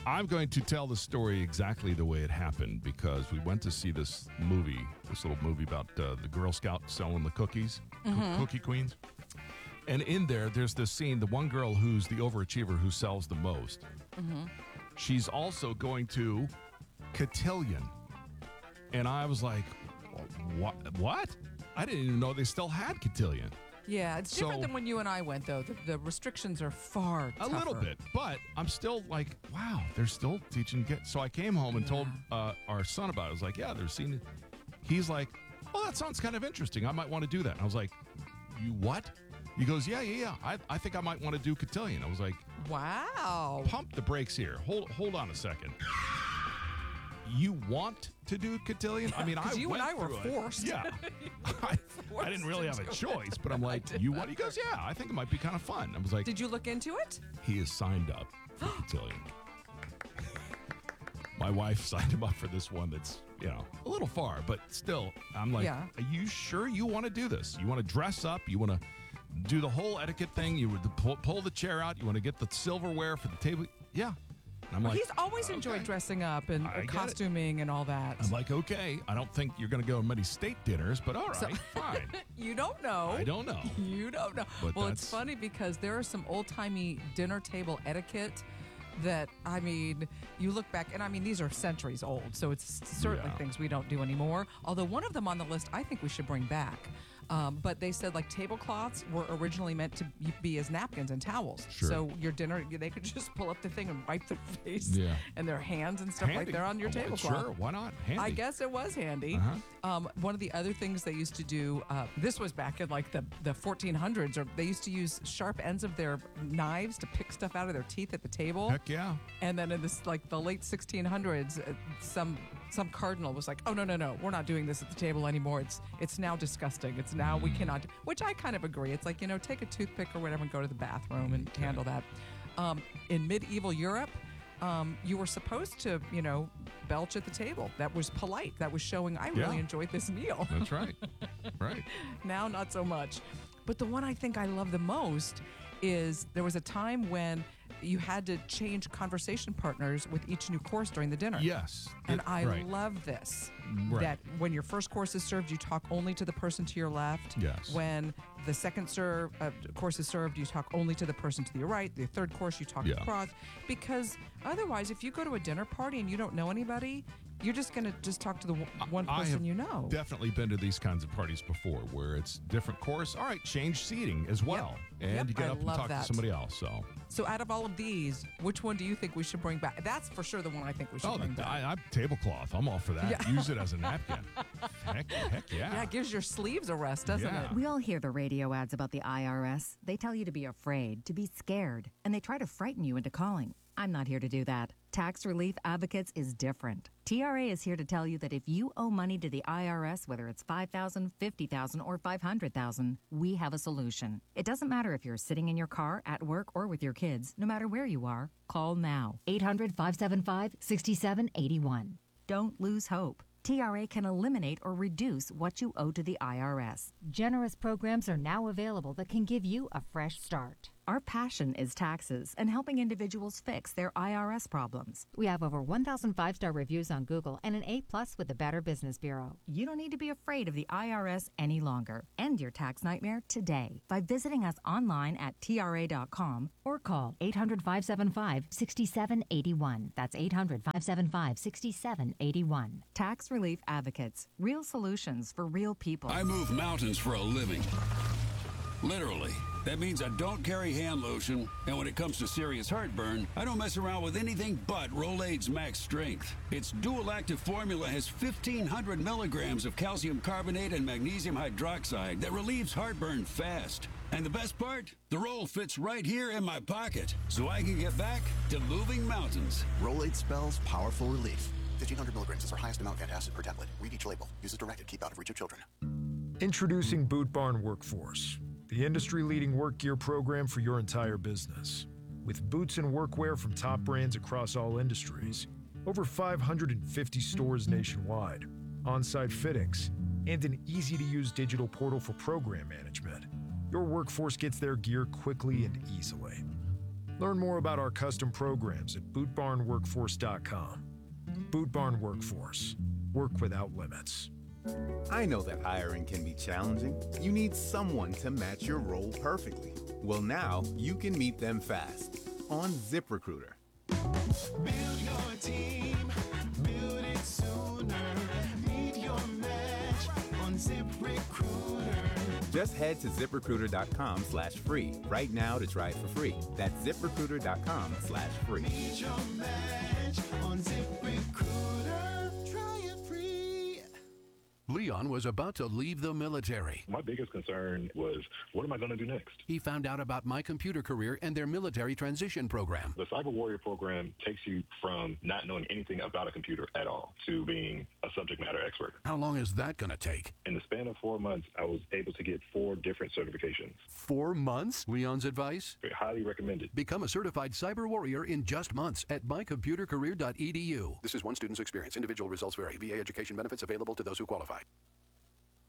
I'm going to tell the story exactly the way it happened because we went to see this little movie about the Girl Scout selling the cookies, Cookie Queens. And in there's this scene, the one girl who's the overachiever who sells the most. She's also going to Cotillion. And I was like, what? I didn't even know they still had Cotillion. Yeah, it's different than when you and I went, though. The restrictions are far tougher. A little bit, but I'm still like, wow, they're still teaching. So I came home and told our son about it. I was like, yeah, they're seeing it. He's like, well, that sounds kind of interesting. I might want to do that. And I was like, you what? He goes, yeah. I think I might want to do Cotillion. I was like, wow. Pump the brakes here. Hold on a second. You want to do Cotillion? I mean, you and I were forced. Yeah. I didn't really have a choice, but I'm like, you want? He goes, yeah, I think it might be kind of fun. I was like, did you look into it? He is signed up for Cotillion. My wife signed him up for this one that's, a little far, but still, I'm like, Are you sure you want to do this? You want to dress up? You want to do the whole etiquette thing? You would pull the chair out? You want to get the silverware for the table? Yeah. I'm like, he's always enjoyed dressing up and costuming and all that. I'm like, okay, I don't think you're going to go to many state dinners, but all right, fine. You don't know. I don't know. You don't know. But well, it's funny because there are some old-timey dinner table etiquette that, you look back, and these are centuries old, so it's certainly things we don't do anymore. Although one of them on the list I think we should bring back. But they said tablecloths were originally meant to be as napkins and towels. Sure. So your dinner, they could just pull up the thing and wipe their face and their hands and stuff right there on your tablecloth. Sure, why not? Handy. I guess it was handy. One of the other things they used to do, this was back in the 1400s, or they used to use sharp ends of their knives to pick stuff out of their teeth at the table. Heck yeah. And then in this the late 1600s, some cardinal was like, oh, no, we're not doing this at the table anymore. It's now disgusting. It's now we cannot, which I kind of agree. It's like, take a toothpick or whatever and go to the bathroom and handle that. In medieval Europe, you were supposed to, belch at the table. That was polite. That was showing I really enjoyed this meal. That's right. Right. Now, not so much. But the one I think I love the most is there was a time when you had to change conversation partners with each new course during the dinner. Yes. And I love this. Right. That when your first course is served, you talk only to the person to your left. Yes. When the second course is served, you talk only to the person to your right. The third course, you talk across. Because otherwise, if you go to a dinner party and you don't know anybody, you're just going to talk to the one person you know. I've definitely been to these kinds of parties before where it's different course. All right, change seating as well. Yep. And you get up and talk to somebody else. So out of all of these, which one do you think we should bring back? That's for sure the one I think we should bring back. I'm tablecloth. I'm all for that. Use it as a napkin. Heck yeah. Yeah, it gives your sleeves a rest, doesn't it? We all hear the radio ads about the IRS. They tell you to be afraid, to be scared, and they try to frighten you into calling. I'm not here to do that. Tax Relief Advocates is different. TRA is here to tell you that if you owe money to the IRS, whether it's $5,000, $50,000, or $500,000, we have a solution. It doesn't matter if you're sitting in your car, at work, or with your kids. No matter where you are, call now. 800-575-6781. Don't lose hope. TRA can eliminate or reduce what you owe to the IRS. Generous programs are now available that can give you a fresh start. Our passion is taxes and helping individuals fix their IRS problems. We have over 1,000 5-star reviews on Google and an A+ with the Better Business Bureau. You don't need to be afraid of the IRS any longer. End your tax nightmare today by visiting us online at TRA.com or call 800-575-6781. That's 800-575-6781. Tax Relief Advocates. Real solutions for real people. I move mountains for a living. Literally. That means I don't carry hand lotion, and when it comes to serious heartburn, I don't mess around with anything but Rolaids Max Strength. Its dual-active formula has 1,500 milligrams of calcium carbonate and magnesium hydroxide that relieves heartburn fast. And the best part? The roll fits right here in my pocket, so I can get back to moving mountains. Rolaids spells powerful relief. 1,500 milligrams is our highest amount of antacid per tablet. Read each label. Use as directed. Keep out of reach of children. Introducing Boot Barn Workforce, the industry-leading work gear program for your entire business. With boots and workwear from top brands across all industries, over 550 stores nationwide, on-site fittings, and an easy-to-use digital portal for program management, your workforce gets their gear quickly and easily. Learn more about our custom programs at bootbarnworkforce.com. Boot Barn Workforce. Work without limits. I know that hiring can be challenging. You need someone to match your role perfectly. Well, now you can meet them fast on ZipRecruiter. Build your team, build it sooner. Meet your match on ZipRecruiter. Just head to ZipRecruiter.com/free right now to try it for free. That's ZipRecruiter.com/free. Meet your match on ZipRecruiter. Try it free. Leon was about to leave the military. My biggest concern was, what am I going to do next? He found out about My Computer Career and their military transition program. The Cyber Warrior program takes you from not knowing anything about a computer at all to being a subject matter expert. How long is that going to take? In the span of 4 months, I was able to get 4 different certifications. 4 months? Leon's advice? Highly recommended. Become a certified cyber warrior in just months at mycomputercareer.edu. This is one student's experience. Individual results vary. VA education benefits available to those who qualify.